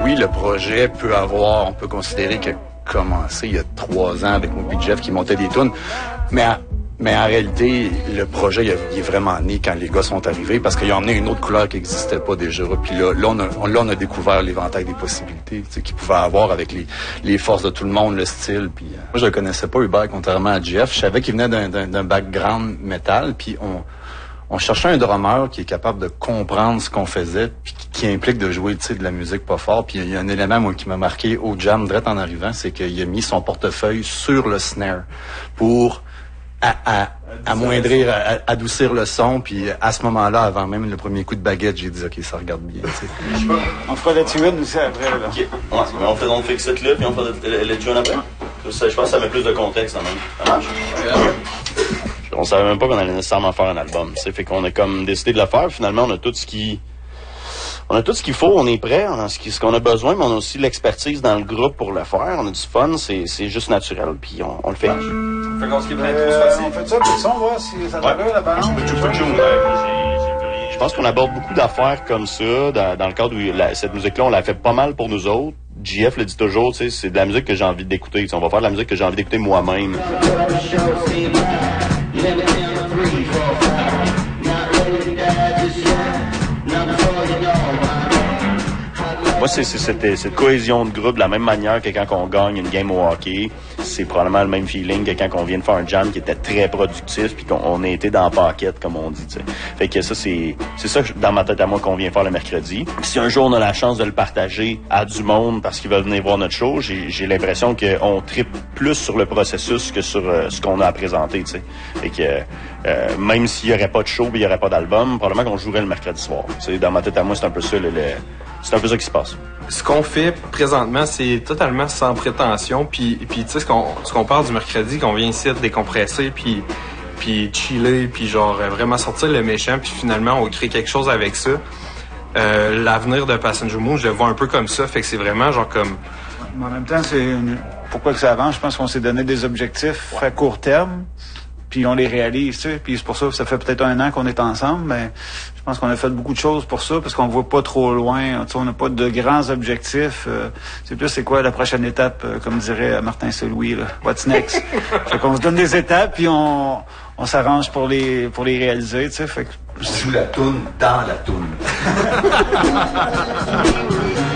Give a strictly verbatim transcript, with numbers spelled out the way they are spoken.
oui, le projet peut avoir, on peut considérer qu'il a commencé il y a trois ans avec moi et Jeff qui montait des tunes, mais à, Mais en réalité, le projet, il, a, il est vraiment né quand les gars sont arrivés parce qu'il a emmené une autre couleur qui n'existait pas déjà. Puis là, là, on a, on, là, on a découvert l'éventail des possibilités qu'il pouvait avoir avec les, les forces de tout le monde, le style. Puis euh, moi, je le connaissais pas, Hubert, contrairement à Jeff. Je savais qu'il venait d'un, d'un, d'un background métal. Puis on, on cherchait un drummer qui est capable de comprendre ce qu'on faisait puis qui, qui implique de jouer, tu sais, de la musique pas fort. Puis il y a un élément, moi, qui m'a marqué au jam, direct en arrivant, c'est qu'il a mis son portefeuille sur le snare pour... À, à, amoindrir, à, adoucir le son, puis à ce moment-là, avant même le premier coup de baguette, j'ai dit ok, ça regarde bien. T'sais. On fera la tune aussi après. Là. Okay. Ouais, mais on fait donc fixe cette là, puis on fait le, le tune après. Ça, je pense que ça met plus de contexte quand même. Ça marche. Yeah. On savait même pas qu'on allait nécessairement faire un album. C'est fait qu'on a comme décidé de le faire. Finalement, on a tout ce qui On a tout ce qu'il faut, on est prêt, on a ce, qui, ce qu'on a besoin, mais on a aussi l'expertise dans le groupe pour le faire. On a du fun, c'est, c'est juste naturel, puis on, on le fait. Fait qu'on se quitte euh, on fait ça, puis ça, on voit si ça va ouais. La balance. Je pense qu'on aborde beaucoup d'affaires comme ça, dans, dans le cadre où la, cette musique-là, on l'a fait pas mal pour nous autres. J F le dit toujours, tu sais, c'est de la musique que j'ai envie d'écouter. On va faire de la musique que j'ai envie d'écouter moi-même. Moi, c'est, c'est cette, cette cohésion de groupe de la même manière que quand on gagne une game au hockey. C'est probablement le même feeling que quand on vient de faire un jam qui était très productif puis qu'on on a été dans la paquette, comme on dit. T'sais. Fait que ça, c'est, c'est ça dans ma tête à moi qu'on vient faire le mercredi. Si un jour on a la chance de le partager à du monde parce qu'ils veulent venir voir notre show, j'ai, j'ai l'impression qu'on tripe plus sur le processus que sur euh, ce qu'on a à présenter. T'sais. Fait que euh, même s'il n'y aurait pas de show et il n'y aurait pas d'album, probablement qu'on jouerait le mercredi soir. T'sais. Dans ma tête à moi, c'est un peu ça le, le c'est un peu ça qui se passe. Ce qu'on fait présentement, c'est totalement sans prétention. Puis, puis tu sais, ce qu'on, ce qu'on parle du mercredi, qu'on vient ici décompresser, puis, puis chiller, puis genre vraiment sortir le méchant, puis finalement, on crée quelque chose avec ça. Euh, l'avenir de Passenger Moon, je le vois un peu comme ça. Fait que c'est vraiment genre comme... Mais en même temps, c'est une... pourquoi que ça avance? Je pense qu'on s'est donné des objectifs ouais. à court terme. Puis on les réalise, tu sais. Puis c'est pour ça que ça fait peut-être un an qu'on est ensemble, mais je pense qu'on a fait beaucoup de choses pour ça, parce qu'on voit pas trop loin. Tu sais, on n'a pas de grands objectifs. Euh, c'est plus c'est quoi la prochaine étape, euh, comme dirait Martin Saint-Louis, là. What's next? Fait qu'on se donne des étapes, puis on, on s'arrange pour les pour les réaliser, tu sais. Fait que on joue la toune dans la toune.